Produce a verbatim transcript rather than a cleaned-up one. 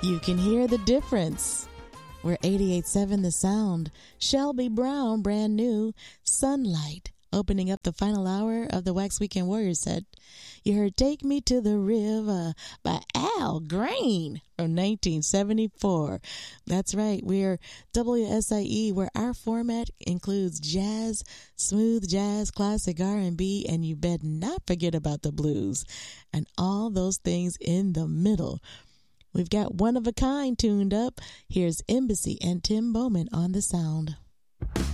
You can hear the difference. We're eighty-eight point seven The Sound. Shelby Brown, brand new. Sunlight, opening up the final hour of the Wax Weekend Warriors set. You heard Take Me to the River by Al Green from nineteen seventy-four. That's right, we're W S I E, where our format includes jazz, smooth jazz, classic R and B, and you better not forget about the blues and all those things in the middle. We've got One of a Kind tuned up. Here's Embassy and Tim Bowman on The Sound.